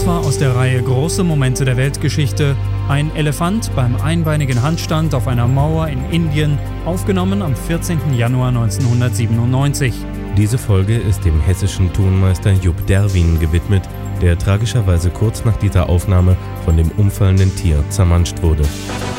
Das war aus der Reihe Große Momente der Weltgeschichte ein Elefant beim einbeinigen Handstand auf einer Mauer in Indien, aufgenommen am 14. Januar 1997. Diese Folge ist dem hessischen Tonmeister Jupp Derwin gewidmet, der tragischerweise kurz nach dieser Aufnahme von dem umfallenden Tier zermanscht wurde.